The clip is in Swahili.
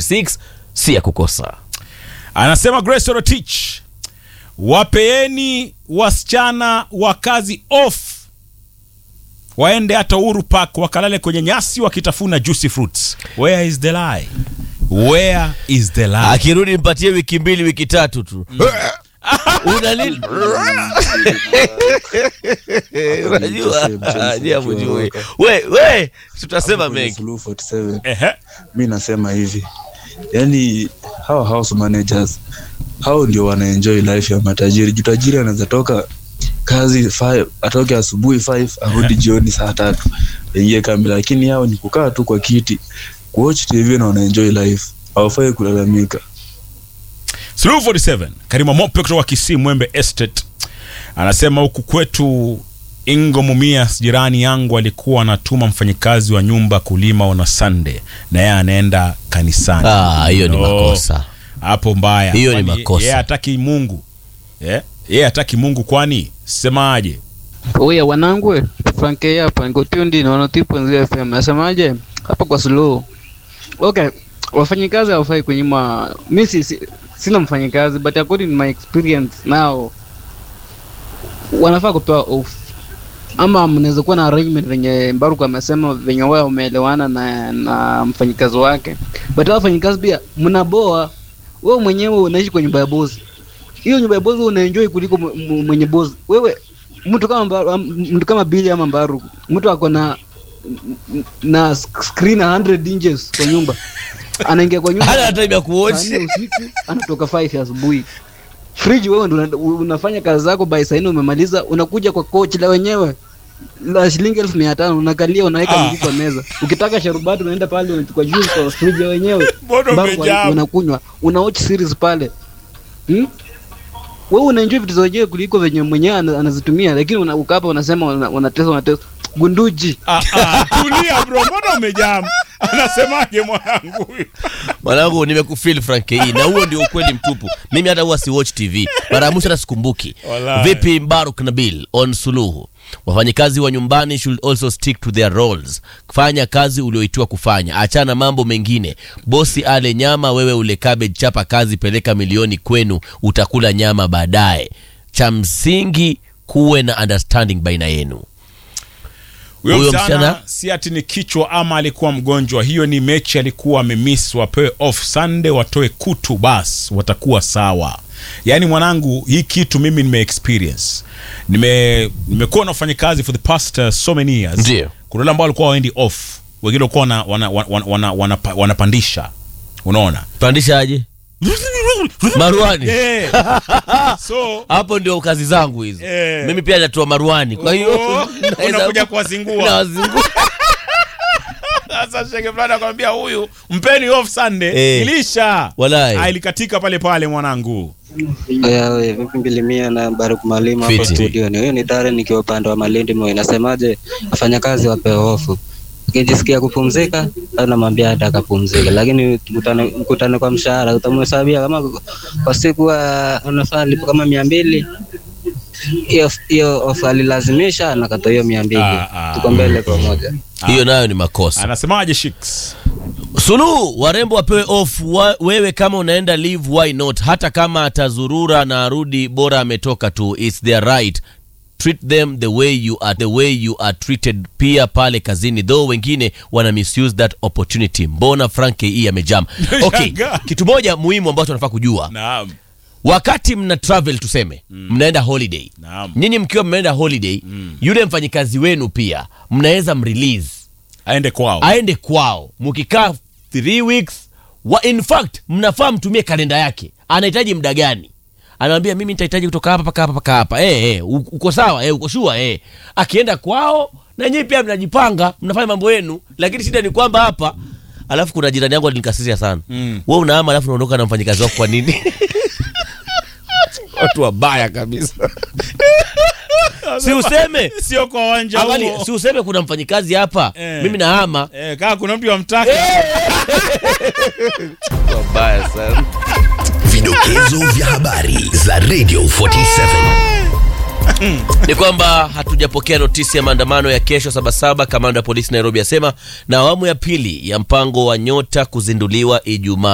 26 si ya kukosa. Anasema Grace Orotich, wapeeni wasichana wa kazi off, waende hata Uhuru Park wakalale kwenye nyasi wakitafuna juicy fruits. Where is the lie? Where is the lie? Akirudi nipatie wiki 2 wiki 3 tu. Una nini? Unajua? Ndio mjue. We, tutasema mengi. Mimi nasema hivi. Yaani hao house managers hao ndio wana enjoy life ya matajiri. Tajiri anaweza toka kazi 5, atoke asubuhi 5, arudi jioni saa 3. Ingie kambi, lakini hao ni kukaa tu kwa kiti, watch TV na wana enjoy life. Hawafai kulalamika. Sulu 47 Karima Mope kutoka Kisii Mwembe Estate anasema huku kwetu Ingo Mumia jirani yangu alikuwa anatuma mfanyikazi wa nyumba kulima on Sunday na yeye anaenda kanisani. Hiyo ni makosa. Hapo mbaya. Hiyo ni makosa. Yeye hataki Mungu. Yeye hataki Mungu, kwani semaje? Oya wanangu, Frankie hapa ngotundi na wanotipo nzia FM. Nasemaje? Hapa kwa Sulu. Okay, wafanyikazi hawafai kunyima. Mimi sina mfanyikazi, but according to my experience now wanafaa kupewa off. Ama mnaweza kuwa na arrangement venye Mbaruku amesema, venye wao umeelewana na mfanyikazi wake. But wafanyikazi pia mnaboa. Wewe mwenyewe unaishi kwenye nyumba ya boss. Hiyo nyumba ya boss unaenjoy kuliko mwenye boss. Wewe mtu kama Billy ama Mbaruku, mtu ako na screen 100 inches kwa nyumba. Anaingia kwa nyumba hata time ya kuwatch usiku, anatoka 5 asubuhi. Fridge wewe ndio unafanya kazi zako, by saa 4 umemaliza, unakuja kwa coach la wenyewe la shilingi 1500 unakalia, unaweka mguu kwa meza. Ukitaka sharubati unaenda pale unachukua juice kwa fridge wenyewe, unakunywa, una watch series pale. Wewe unaenjoy vitu zote kuliko venye mwenyewe anazitumia, lakini ukapa unasema unatesa gunduji. Tulia bro, mbona umejam? Anasemaje mwanangu huyu? Mwanangu nimekufeel Frankie, na huo ndio ukweli mtupu. Mimi hata huwa si watch TV. Mara mwisho hata sikumbuki. Vipi Mbaruk Nabil on Suluhu? Wafanyikazi wa nyumbani should also stick to their roles. Fanya kazi ulioitiwa kufanya. Achana mambo mengine. Bosi ale nyama, wewe ule cabbage, chapa kazi, peleka milioni kwenu, utakula nyama baadaye. Cha msingi kuwe na understanding baina yenu. Huyo msichana si ati ni kichwa ama alikuwa mgonjwa. Hiyo ni mechi alikuwa amemiss, wapewe off Sunday, watoe kutu bas, watakuwa sawa. Yaani mwanangu, hii kitu mimi nime-experience. Nimekuwa na wafanyikazi for the past so many years. Ndio. Kuna wale ambao walikuwa waendi off, wengine walikuwa wanapandisha. Unaona? Pandisha aje? Maruani. So hapo ndio kazi zangu hizo. Mimi pia natoa maruani. Kwa hiyo unakuja kuwazingua. Sasa shenge fulani akamwambia huyu mpeni off Sunday. Ilisha. Walai. Ilikatika pale mwanangu. Wewe vipi Bilimia na Baruk Mwalimu hapo studio? Hiyo ni Dare nikiwa upande wa Malindi Moi. Nasemaje, afanya kazi wape off. Ukijisikia kupumzika, anamwambia hata akapumzika. Lakini mkutane kwa mshahara utamhesabia kama kwa siku unafaa lipo kama 200. Hiyo ofa alilazimisha na kata hiyo 200. Tuko mbele pamoja. Hiyo nayo ni makosa. Anasemaje Shicks? Suluhu, warembo wapewe off. Wewe kama unaenda leave, why not? Hata kama atazurura na arudi, bora ametoka tu. It's their right. Treat them the way you are treated pia pale kazini. Though wengine wana misuse that opportunity. Mbona Frankie hii amejam? Okay, kitu moja muhimu ambacho tunafaa kujua. Naam. Wakati mna travel tuseme, mnaenda holiday. Nyinyi mkiwa mnaenda holiday, yule mfanyikazi wenu pia mnaweza mrelease aende kwao. Mkikaa 3 weeks, in fact mnafaa mtumie kalenda yake. Anahitaji muda gani? Anamwambia mimi nitahitaji kutoka hapa mpaka hapa. Uko sawa? Uko sure? Akienda kwao na nyinyi pia mnajipanga, mnafanya mambo yenu. Lakini shida ni kwamba hapa, alafu kuna jirani yangu alinikasiria sana. Wewe unaama alafu unaondoka na mfanyikazi wako kwa nini? Watu wabaya kabisa. Si useme sio kwa uwanja huo. Si useme kuna mfanyikazi hapa. Mimi nahama. Kama kuna mtu amtaka. Wabaya sana. Vidokezo vya habari za Radio 47. Ni kwamba hatujapokea notisi ya maandamano ya kesho Sabasaba. Kamanda wa polisi Nairobi asema, na awamu ya pili ya mpango wa Nyota kuzinduliwa Ijumaa.